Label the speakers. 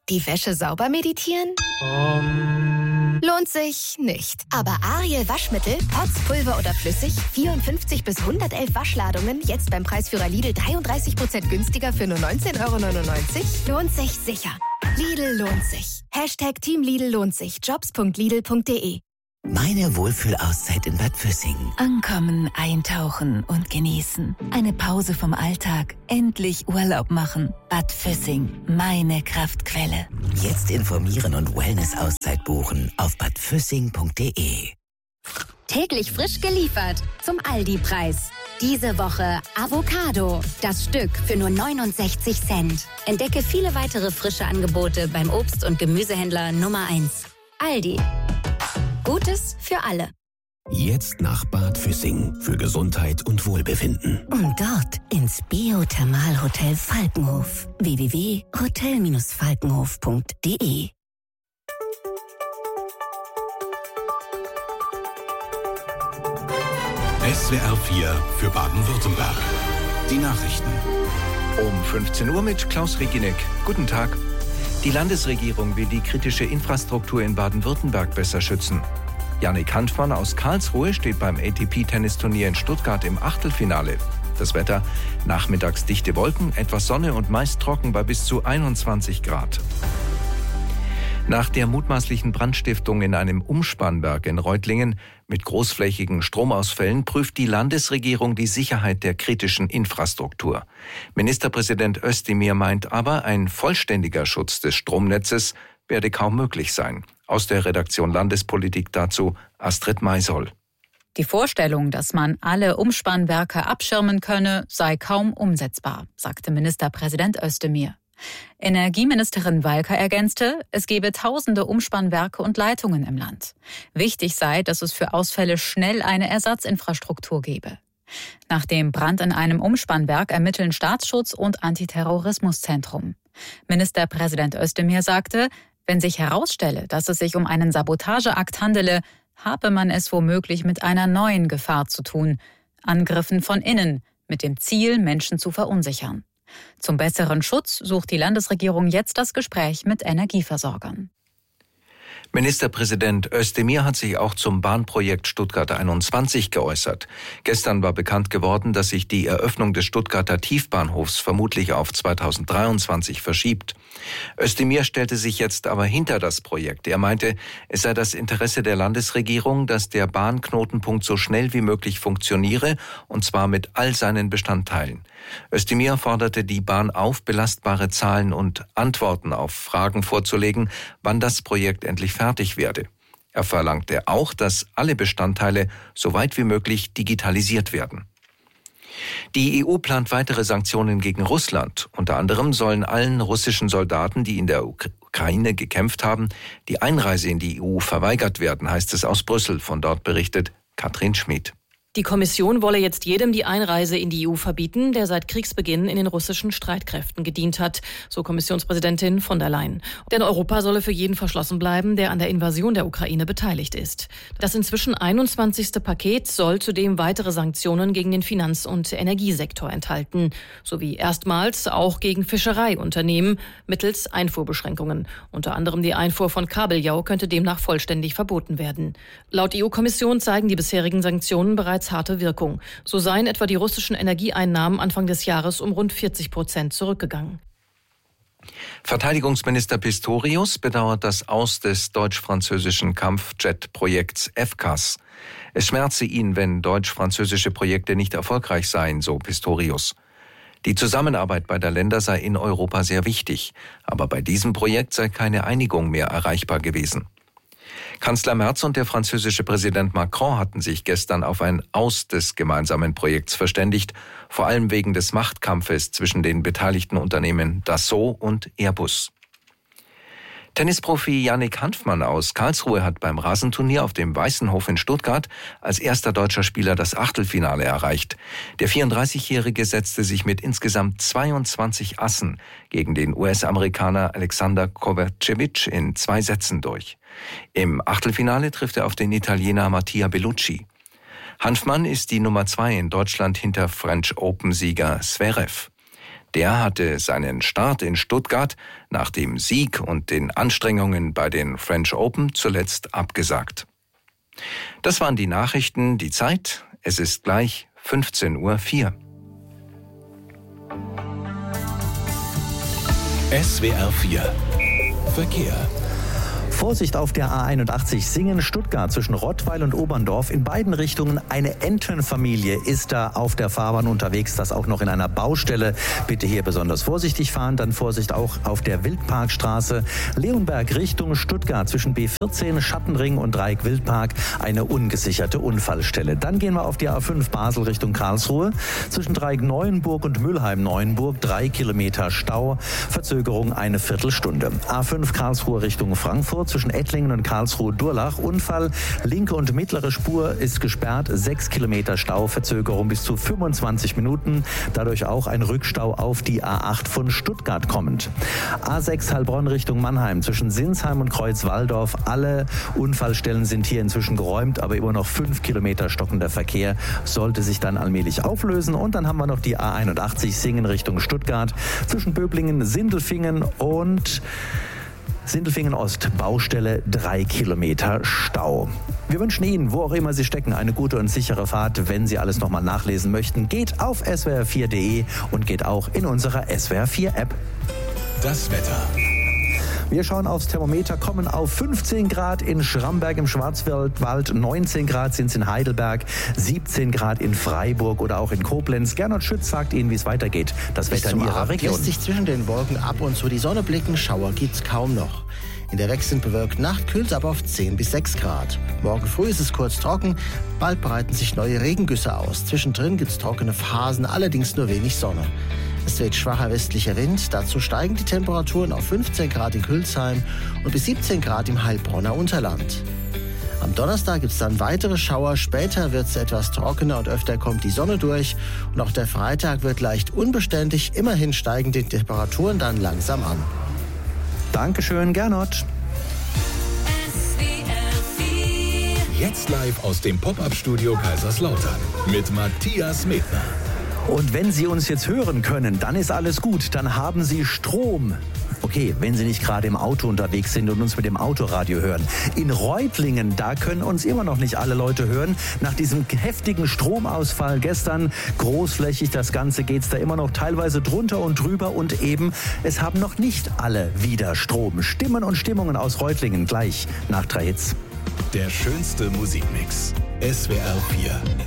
Speaker 1: Die Wäsche sauber meditieren? Lohnt sich nicht. Aber Ariel Waschmittel, Pots, Pulver oder flüssig, 54 bis 111 Waschladungen, jetzt beim Preisführer Lidl 33% günstiger für nur 19,99 €? Lohnt sich sicher. Lidl lohnt sich. Team Lidl lohnt sich. Jobs.lidl.de.
Speaker 2: Meine Wohlfühlauszeit in Bad Füssing.
Speaker 3: Ankommen, eintauchen und genießen. Eine Pause vom Alltag. Endlich Urlaub machen. Bad Füssing, meine Kraftquelle.
Speaker 2: Jetzt informieren und Wellness-Auszeit buchen auf badfüssing.de.
Speaker 4: Täglich frisch geliefert zum Aldi-Preis. Diese Woche Avocado, das Stück für nur 69 Cent. Entdecke viele weitere frische Angebote beim Obst- und Gemüsehändler Nummer 1. Aldi. Gutes für alle.
Speaker 2: Jetzt nach Bad Füssing für Gesundheit und Wohlbefinden.
Speaker 3: Und dort ins Biothermalhotel Falkenhof. www.hotel-falkenhof.de.
Speaker 5: SWR 4 für Baden-Württemberg. Die Nachrichten.
Speaker 6: Um 15 Uhr mit Klaus Reginek. Guten Tag. Die Landesregierung will die kritische Infrastruktur in Baden-Württemberg besser schützen. Jannik Hanfmann aus Karlsruhe steht beim ATP-Tennisturnier in Stuttgart im Achtelfinale. Das Wetter: nachmittags dichte Wolken, etwas Sonne und meist trocken bei bis zu 21 Grad. Nach der mutmaßlichen Brandstiftung in einem Umspannwerk in Reutlingen mit großflächigen Stromausfällen prüft die Landesregierung die Sicherheit der kritischen Infrastruktur. Ministerpräsident Özdemir meint aber, ein vollständiger Schutz des Stromnetzes werde kaum möglich sein. Aus der Redaktion Landespolitik dazu Astrid Maisoll.
Speaker 7: Die Vorstellung, dass man alle Umspannwerke abschirmen könne, sei kaum umsetzbar, sagte Ministerpräsident Özdemir. Energieministerin Walker ergänzte, es gebe tausende Umspannwerke und Leitungen im Land. Wichtig sei, dass es für Ausfälle schnell eine Ersatzinfrastruktur gebe. Nach dem Brand in einem Umspannwerk ermitteln Staatsschutz und Antiterrorismuszentrum. Ministerpräsident Özdemir sagte, wenn sich herausstelle, dass es sich um einen Sabotageakt handele, habe man es womöglich mit einer neuen Gefahr zu tun: Angriffen von innen, mit dem Ziel, Menschen zu verunsichern. Zum besseren Schutz sucht die Landesregierung jetzt das Gespräch mit Energieversorgern.
Speaker 6: Ministerpräsident Özdemir hat sich auch zum Bahnprojekt Stuttgart 21 geäußert. Gestern war bekannt geworden, dass sich die Eröffnung des Stuttgarter Tiefbahnhofs vermutlich auf 2023 verschiebt. Özdemir stellte sich jetzt aber hinter das Projekt. Er meinte, es sei das Interesse der Landesregierung, dass der Bahnknotenpunkt so schnell wie möglich funktioniere, und zwar mit all seinen Bestandteilen. Özdemir forderte die Bahn auf, belastbare Zahlen und Antworten auf Fragen vorzulegen, wann das Projekt endlich fertig werde. Er verlangte auch, dass alle Bestandteile so weit wie möglich digitalisiert werden. Die EU plant weitere Sanktionen gegen Russland. Unter anderem sollen allen russischen Soldaten, die in der Ukraine gekämpft haben, die Einreise in die EU verweigert werden, heißt es aus Brüssel. Von dort berichtet Katrin Schmid.
Speaker 8: Die Kommission wolle jetzt jedem die Einreise in die EU verbieten, der seit Kriegsbeginn in den russischen Streitkräften gedient hat, so Kommissionspräsidentin von der Leyen. Denn Europa solle für jeden verschlossen bleiben, der an der Invasion der Ukraine beteiligt ist. Das inzwischen 21. Paket soll zudem weitere Sanktionen gegen den Finanz- und Energiesektor enthalten, sowie erstmals auch gegen Fischereiunternehmen mittels Einfuhrbeschränkungen. Unter anderem die Einfuhr von Kabeljau könnte demnach vollständig verboten werden. Laut EU-Kommission zeigen die bisherigen Sanktionen bereits harte Wirkung. So seien etwa die russischen Energieeinnahmen Anfang des Jahres um rund 40% zurückgegangen.
Speaker 6: Verteidigungsminister Pistorius bedauert das Aus des deutsch-französischen Kampfjet-Projekts FCAS. Es schmerze ihn, wenn deutsch-französische Projekte nicht erfolgreich seien, so Pistorius. Die Zusammenarbeit beider Länder sei in Europa sehr wichtig, aber bei diesem Projekt sei keine Einigung mehr erreichbar gewesen. Kanzler Merz und der französische Präsident Macron hatten sich gestern auf ein Aus des gemeinsamen Projekts verständigt, vor allem wegen des Machtkampfes zwischen den beteiligten Unternehmen Dassault und Airbus. Tennisprofi Jannik Hanfmann aus Karlsruhe hat beim Rasenturnier auf dem Weißenhof in Stuttgart als erster deutscher Spieler das Achtelfinale erreicht. Der 34-Jährige setzte sich mit insgesamt 22 Assen gegen den US-Amerikaner Alexander Kovacevic in 2 Sätzen durch. Im Achtelfinale trifft er auf den Italiener Mattia Bellucci. Hanfmann ist die Nummer 2 in Deutschland hinter French Open-Sieger Zverev. Der hatte seinen Start in Stuttgart nach dem Sieg und den Anstrengungen bei den French Open zuletzt abgesagt. Das waren die Nachrichten, die Zeit. Es ist gleich 15:04 Uhr.
Speaker 5: SWR 4 Verkehr.
Speaker 9: Vorsicht auf der A81 Singen-Stuttgart zwischen Rottweil und Oberndorf. In beiden Richtungen eine Entenfamilie ist da auf der Fahrbahn unterwegs. Das auch noch in einer Baustelle. Bitte hier besonders vorsichtig fahren. Dann Vorsicht auch auf der Wildparkstraße. Leonberg Richtung Stuttgart zwischen B14 Schattenring und Dreieck Wildpark. Eine ungesicherte Unfallstelle. Dann gehen wir auf die A5 Basel Richtung Karlsruhe. Zwischen Dreieck Neuenburg und Mülheim-Neuenburg 3 Kilometer Stau. Verzögerung eine Viertelstunde. A5 Karlsruhe Richtung Frankfurt. Zwischen Ettlingen und Karlsruhe-Durlach. Unfall. Linke und mittlere Spur ist gesperrt. 6 Kilometer Stau. Verzögerung bis zu 25 Minuten. Dadurch auch ein Rückstau auf die A8 von Stuttgart kommend. A6 Heilbronn Richtung Mannheim. Zwischen Sinsheim und Kreuzwaldorf. Alle Unfallstellen sind hier inzwischen geräumt, aber immer noch 5 Kilometer stockender Verkehr sollte sich dann allmählich auflösen. Und dann haben wir noch die A81 Singen Richtung Stuttgart. Zwischen Böblingen, Sindelfingen und Sindelfingen Ost, Baustelle 3 Kilometer Stau. Wir wünschen Ihnen, wo auch immer Sie stecken, eine gute und sichere Fahrt. Wenn Sie alles nochmal nachlesen möchten, geht auf swr4.de und geht auch in unserer SWR4-App.
Speaker 5: Das Wetter.
Speaker 9: Wir schauen aufs Thermometer, kommen auf 15 Grad in Schramberg im Schwarzwald, 19 Grad sind es in Heidelberg, 17 Grad in Freiburg oder auch in Koblenz. Gernot Schütz sagt Ihnen, wie es weitergeht. Das Wetter in Ihrer Region.
Speaker 10: Lässt sich zwischen den Wolken ab und zu die Sonne blicken, Schauer gibt's kaum noch. In der wechselnd bewölkten Nacht kühlt es aber auf 10 bis 6 Grad. Morgen früh ist es kurz trocken, bald breiten sich neue Regengüsse aus. Zwischendrin gibt's trockene Phasen, allerdings nur wenig Sonne. Es weht schwacher westlicher Wind, dazu steigen die Temperaturen auf 15 Grad in Hülsheim und bis 17 Grad im Heilbronner Unterland. Am Donnerstag gibt es dann weitere Schauer, später wird es etwas trockener und öfter kommt die Sonne durch. Und auch der Freitag wird leicht unbeständig, immerhin steigen die Temperaturen dann langsam an.
Speaker 9: Dankeschön, Gernot.
Speaker 5: Jetzt live aus dem Pop-Up-Studio Kaiserslautern mit Matthias Medner.
Speaker 9: Und wenn Sie uns jetzt hören können, dann ist alles gut. Dann haben Sie Strom. Okay, wenn Sie nicht gerade im Auto unterwegs sind und uns mit dem Autoradio hören. In Reutlingen, da können uns immer noch nicht alle Leute hören. Nach diesem heftigen Stromausfall gestern, großflächig das Ganze, geht's da immer noch teilweise drunter und drüber. Und eben, es haben noch nicht alle wieder Strom. Stimmen und Stimmungen aus Reutlingen gleich nach 3 Hits.
Speaker 5: Der schönste Musikmix. SWR 4.